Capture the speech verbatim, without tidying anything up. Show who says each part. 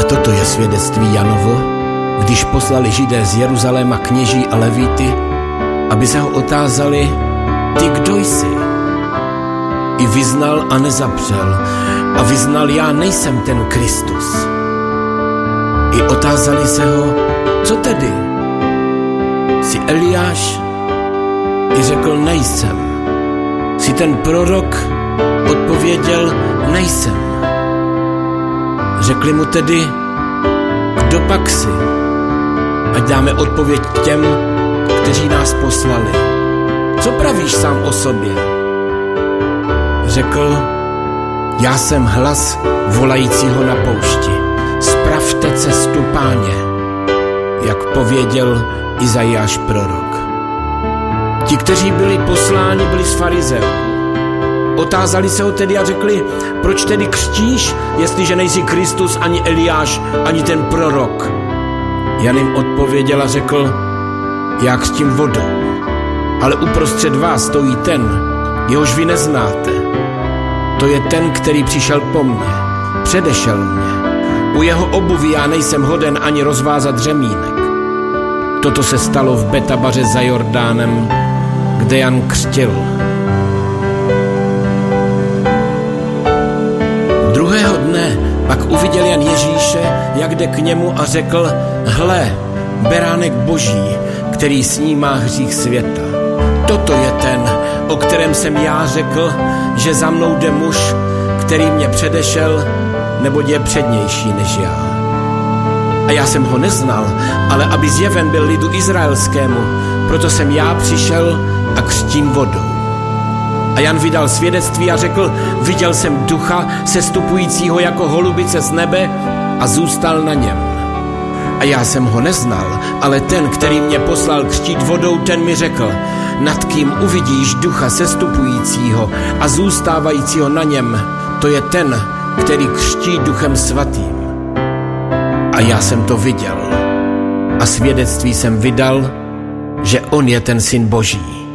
Speaker 1: Toto je svědectví Janovo, když poslali Židé z Jeruzaléma kněží a levíty, aby se ho otázali, ty kdo jsi? I vyznal a nezapřel a vyznal, já nejsem ten Kristus. I otázali se ho, co tedy? Jsi Eliáš? I řekl, nejsem. Jsi ten prorok? Odpověděl, nejsem. Řekli mu tedy, kdo pak jsi? Ať dáme odpověď těm, kteří nás poslali. Co pravíš sám o sobě? Řekl, já jsem hlas volajícího na poušti. Spravte cestu Páně, jak pověděl Izajáš prorok. Ti, kteří byli posláni, byli z farizeů. Otázali se ho tedy a řekli, proč tedy křtíš, jestliže nejsi Kristus, ani Eliáš, ani ten prorok? Jan jim odpověděl a řekl, já křtím vodou, ale uprostřed vás stojí ten, jehož vy neznáte. To je ten, který přišel po mně, předešel mě. U jeho obuví já nejsem hoden ani rozvázat řemínek. Toto se stalo v Betabaře za Jordánem, kde Jan křtil. Druhého dne pak uviděl Jan Ježíše, jak jde k němu a řekl, hle, beránek Boží, který snímá hřích světa. Toto je ten, o kterém jsem já řekl, že za mnou jde muž, který mě předešel, neboť je přednější než já. A já jsem ho neznal, ale aby zjeven byl lidu izraelskému, proto jsem já přišel a křtím vodou. A Jan vydal svědectví a řekl, viděl jsem ducha sestupujícího jako holubice z nebe a zůstal na něm. A já jsem ho neznal, ale ten, který mě poslal křtít vodou, ten mi řekl, nad kým uvidíš ducha sestupujícího a zůstávajícího na něm, to je ten, který křtí duchem svatým. A já jsem to viděl a svědectví jsem vydal, že on je ten Syn Boží.